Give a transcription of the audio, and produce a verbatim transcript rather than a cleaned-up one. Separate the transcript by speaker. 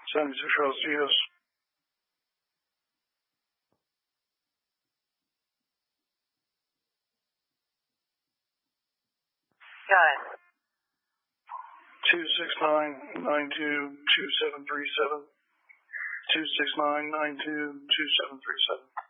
Speaker 1: seventy-six Charles Diaz.
Speaker 2: Got it.
Speaker 1: two six nine, nine two, two seven three seven. two six nine, nine two, two seven three seven.